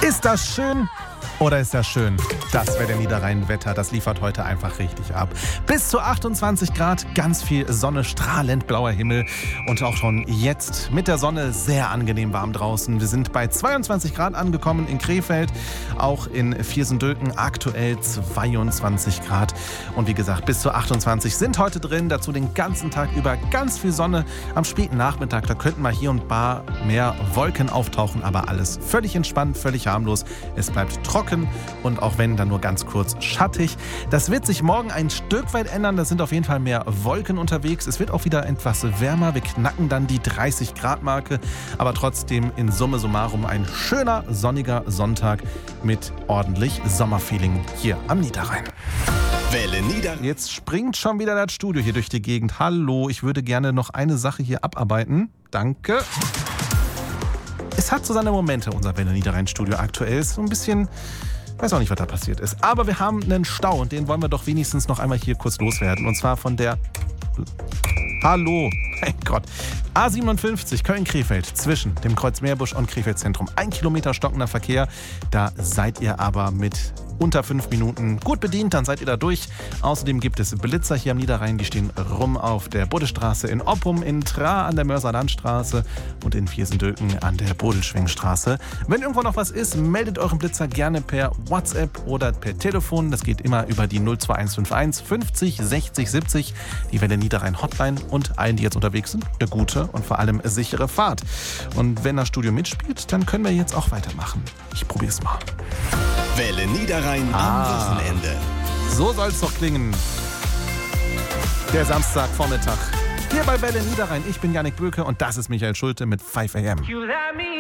Ist das schön oder ist das schön? Das wäre der Niederrhein-Wetter. Das liefert heute einfach richtig ab. Bis zu 28 Grad, ganz viel Sonne, strahlend blauer Himmel und auch schon jetzt mit der Sonne sehr angenehm warm draußen. Wir sind bei 22 Grad angekommen in Krefeld, auch in Viersen-Döken aktuell 22 Grad. Und wie gesagt, bis zu 28 sind heute drin. Dazu den ganzen Tag über ganz viel Sonne. Am späten Nachmittag, da könnten mal hier und da mehr Wolken auftauchen, aber alles völlig entspannt, völlig harmlos. Es bleibt trocken und auch wenn, dann nur ganz kurz schattig. Das wird sich morgen ein Stück weit ändern. Da sind auf jeden Fall mehr Wolken unterwegs. Es wird auch wieder etwas wärmer. Wir knacken dann die 30-Grad-Marke. Aber trotzdem in Summe summarum ein schöner, sonniger Sonntag mit ordentlich Sommerfeeling hier am Niederrhein. Welle Niederrhein. Jetzt springt schon wieder das Studio hier durch die Gegend. Hallo, ich würde gerne noch eine Sache hier abarbeiten. Danke. Es hat so seine Momente, unser Welle Niederrhein-Studio aktuell. Ist so ein bisschen, weiß auch nicht, was da passiert ist. Aber wir haben einen Stau und den wollen wir doch wenigstens noch einmal hier kurz loswerden. Und zwar von der... Hallo, mein Gott. A57 Köln-Krefeld zwischen dem Kreuz Meerbusch und Krefeld Zentrum. 1 Kilometer stockender Verkehr. Da seid ihr aber mit unter 5 Minuten gut bedient, dann seid ihr da durch. Außerdem gibt es Blitzer hier am Niederrhein, die stehen rum auf der Buddestraße in Oppum, in Tra an der Mörser-Landstraße und in Viersen-Döken an der Bodelschwingstraße. Wenn irgendwo noch was ist, meldet euren Blitzer gerne per WhatsApp oder per Telefon. Das geht immer über die 02151 50 60 70, die Welle Niederrhein Hotline und allen, die jetzt unterwegs sind, eine gute und vor allem sichere Fahrt. Und wenn das Studio mitspielt, dann können wir jetzt auch weitermachen. Ich probier's mal. Welle Niederrhein am Wochenende. So soll's doch klingen. Der Samstagvormittag. Hier bei Welle Niederrhein. Ich bin Jannik Böke und das ist Michael Schulte mit 5 AM.